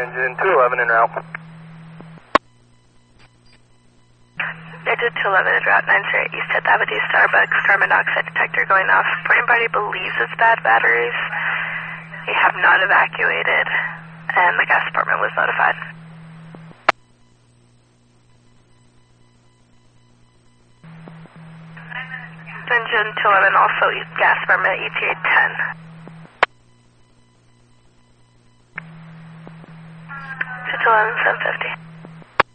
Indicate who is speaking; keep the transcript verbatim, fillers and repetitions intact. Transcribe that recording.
Speaker 1: engine two eleven en route.
Speaker 2: Engine two eleven is route nine zero East tenth Avenue, Starbucks, carbon monoxide detector going off. Boarding party believes it's bad batteries. We have not evacuated, and the gas department was notified. Engine two eleven, also gas department, E T A ten. two eleven, seven fifty.